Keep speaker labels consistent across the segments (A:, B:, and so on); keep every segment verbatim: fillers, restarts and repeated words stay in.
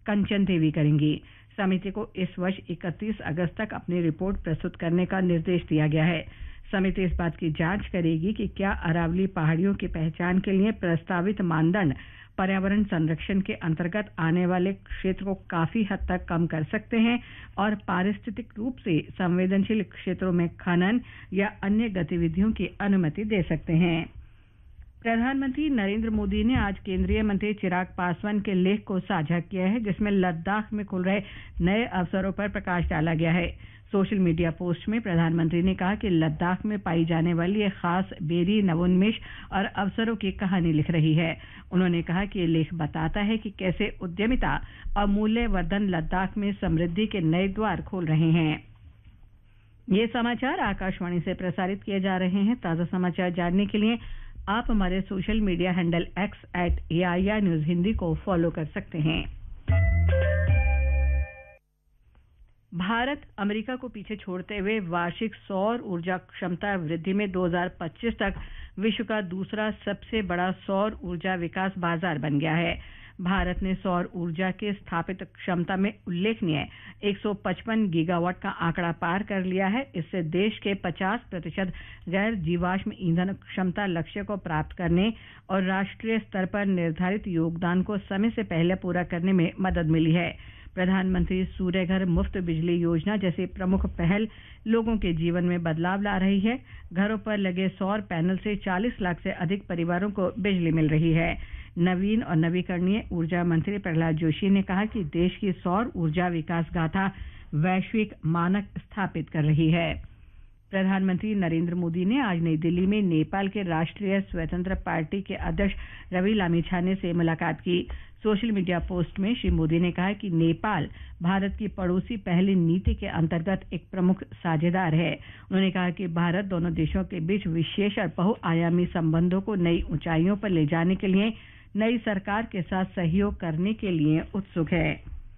A: कंचन देवी करेंगी। समिति को इस वर्ष इकतीस अगस्त तक अपनी रिपोर्ट प्रस्तुत करने का निर्देश दिया गया है। समिति इस बात की जांच करेगी कि क्या अरावली पहाड़ियों की पहचान के लिए प्रस्तावित मानदंड पर्यावरण संरक्षण के अंतर्गत आने वाले क्षेत्र को काफी हद तक कम कर सकते हैं और पारिस्थितिक रूप से संवेदनशील क्षेत्रों में खनन या अन्य गतिविधियों की अनुमति दे सकते हैं। प्रधानमंत्री नरेंद्र मोदी ने आज केंद्रीय मंत्री चिराग पासवान के लेख को साझा किया है, जिसमें लद्दाख में खुल रहे नए अवसरों पर प्रकाश डाला गया है। सोशल मीडिया पोस्ट में प्रधानमंत्री ने कहा कि लद्दाख में पाई जाने वाली एक खास बेरी नवोन्मेष और अवसरों की कहानी लिख रही है। उन्होंने कहा कि ये लेख बताता है कि कैसे उद्यमिता और मूल्यवर्धन लद्दाख में समृद्धि के नए द्वार खोल रहे हैं। ये समाचार आकाशवाणी से प्रसारित किए जा रहे हैं। ताजा समाचार जानने के लिए आप हमारे social media handle x eight A I R news Hindi को फॉलो कर सकते हैं। भारत अमेरिका को पीछे छोड़ते हुए वार्षिक सौर ऊर्जा क्षमता वृद्धि में दो हज़ार पच्चीस तक विश्व का दूसरा सबसे बड़ा सौर ऊर्जा विकास बाजार बन गया है। भारत ने सौर ऊर्जा के स्थापित क्षमता में उल्लेखनीय एक सौ पचपन गीगावाट का आंकड़ा पार कर लिया है। इससे देश के पचास प्रतिशत गैर जीवाश्म ईंधन क्षमता लक्ष्य को प्राप्त करने और राष्ट्रीय स्तर पर निर्धारित योगदान को समय से पहले पूरा करने में मदद मिली है। प्रधानमंत्री सूर्यघर मुफ्त बिजली योजना जैसी प्रमुख पहल लोगों के जीवन में बदलाव ला रही है। घरों पर लगे सौर पैनल से चालीस लाख से अधिक परिवारों को बिजली मिल रही है। नवीन और नवीकरणीय ऊर्जा मंत्री प्रहलाद जोशी ने कहा कि देश की सौर ऊर्जा विकास गाथा वैश्विक मानक स्थापित कर रही है। प्रधानमंत्री नरेंद्र मोदी ने आज नई दिल्ली में नेपाल के राष्ट्रीय स्वतंत्र पार्टी के अध्यक्ष रवि लामिछाने से मुलाकात की। सोशल मीडिया पोस्ट में श्री मोदी ने कहा कि नेपाल भारत की पड़ोसी पहली नीति के अंतर्गत एक प्रमुख साझेदार है। उन्होंने कहा कि भारत दोनों देशों के बीच विशेष और बहुआयामी संबंधों को नई ऊंचाइयों पर ले जाने के लिए नई सरकार के साथ सहयोग करने के लिए उत्सुक है।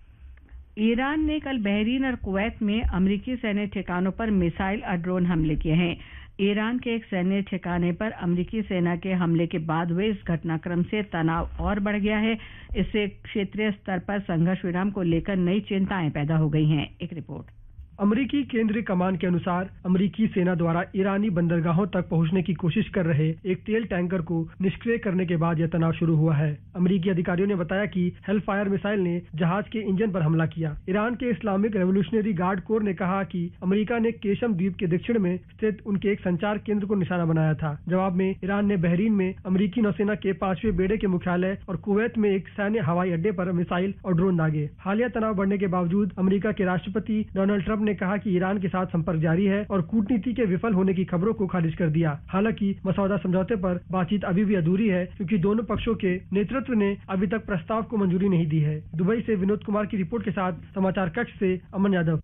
A: ईरान ने कल बहरीन और कुवैत में अमेरिकी सैन्य ठिकानों पर मिसाइल और ड्रोन हमले किए हैं। ईरान के एक सैन्य ठिकाने पर अमेरिकी सेना के हमले के बाद हुए इस घटनाक्रम से तनाव और बढ़ गया है। इससे क्षेत्रीय स्तर पर संघर्ष विराम को लेकर नई चिंताएं पैदा हो गई हैं। एक रिपोर्ट।
B: अमेरिकी केंद्रीय कमान के अनुसार अमेरिकी सेना द्वारा ईरानी बंदरगाहों तक पहुंचने की कोशिश कर रहे एक तेल टैंकर को निष्क्रिय करने के बाद यह तनाव शुरू हुआ है। अमेरिकी अधिकारियों ने बताया कि हेलफायर मिसाइल ने जहाज के इंजन पर हमला किया। ईरान के इस्लामिक रेवोल्यूशनरी गार्ड कोर ने कहा कि अमेरिका ने केशम द्वीप के दक्षिण में स्थित उनके एक संचार केंद्र को निशाना बनाया था। जवाब में ईरान ने बहरीन में अमेरिकी नौसेना के पांचवें बेड़े के मुख्यालय और कुवैत में एक सैन्य हवाई अड्डे पर मिसाइल और ड्रोन दागे। हालिया तनाव बढ़ने के बावजूद अमेरिका के राष्ट्रपति डोनाल्ड ट्रंप ने कहा कि ईरान के साथ संपर्क जारी है और कूटनीति के विफल होने की खबरों को खारिज कर दिया। हालांकि मसौदा समझौते पर बातचीत अभी भी अधूरी है क्योंकि दोनों पक्षों के नेतृत्व ने अभी तक प्रस्ताव को मंजूरी नहीं दी है। दुबई से विनोद कुमार की रिपोर्ट के साथ समाचार कक्ष से अमन यादव।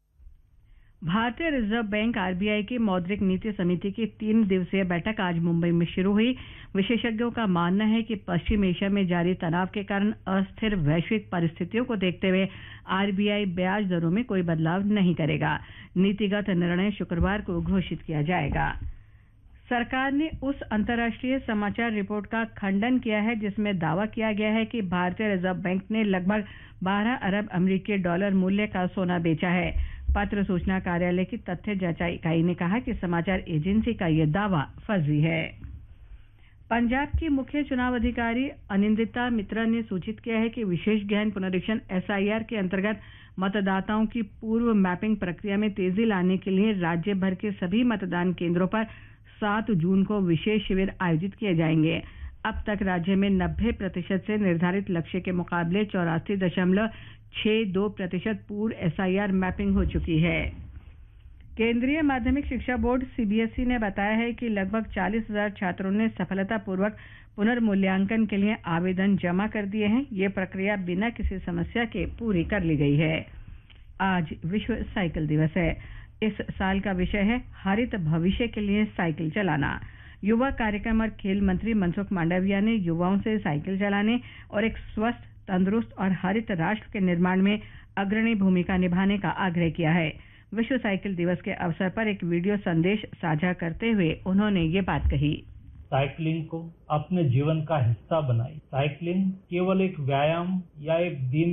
A: भारतीय रिजर्व बैंक आरबीआई की मौद्रिक नीति समिति की तीन दिवसीय बैठक आज मुंबई में शुरू हुई। विशेषज्ञों का मानना है कि पश्चिम एशिया में जारी तनाव के कारण अस्थिर वैश्विक परिस्थितियों को देखते हुए आरबीआई ब्याज दरों में कोई बदलाव नहीं करेगा। नीतिगत निर्णय शुक्रवार को घोषित किया जाएगा। सरकार ने उस अंतर्राष्ट्रीय समाचार रिपोर्ट का खंडन किया है जिसमें दावा किया गया है कि भारतीय रिजर्व बैंक ने लगभग बारह अरब अमेरिकी डॉलर मूल्य का सोना बेचा है। पत्र सूचना कार्यालय की तथ्य जांच इकाई ने कहा कि समाचार एजेंसी का यह दावा फर्जी है। पंजाब की मुख्य चुनाव अधिकारी अनिंदिता मित्रा ने सूचित किया है कि विशेष गहन पुनरीक्षण एसआईआर के अंतर्गत मतदाताओं की पूर्व मैपिंग प्रक्रिया में तेजी लाने के लिए राज्य भर के सभी मतदान केंद्रों पर सात जून को विशेष शिविर आयोजित किए जाएंगे। अब तक राज्य में नब्बे प्रतिशत से निर्धारित लक्ष्य के मुकाबले चौरासी दशमलव छह दो प्रतिशत पूर्व एसआईआर मैपिंग हो चुकी है। केंद्रीय माध्यमिक शिक्षा बोर्ड सीबीएसई ने बताया है कि लगभग चालीस हजार छात्रों ने सफलतापूर्वक पुनर्मूल्यांकन के लिए आवेदन जमा कर दिए हैं। ये प्रक्रिया बिना किसी समस्या के पूरी कर ली गई है। आज विश्व साइकिल दिवस है। इस साल का विषय है हरित भविष्य के लिए साइकिल चलाना। युवा कार्यक्रम और खेल मंत्री मनसुख मांडविया ने युवाओं से साइकिल चलाने और एक स्वस्थ, तंदुरुस्त और हरित राष्ट्र के निर्माण में अग्रणी भूमिका निभाने का आग्रह किया है। विश्व साइकिल दिवस के अवसर पर एक वीडियो संदेश साझा करते हुए उन्होंने ये बात कही।
C: साइकिलिंग को अपने जीवन का हिस्सा बनाएं। साइकिलिंग केवल एक व्यायाम या एक दिन